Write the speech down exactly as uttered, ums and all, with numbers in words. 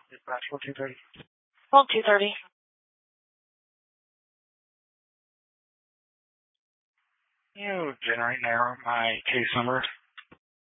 Dispatch for two thirty. Hold two thirty. You generate now my case number.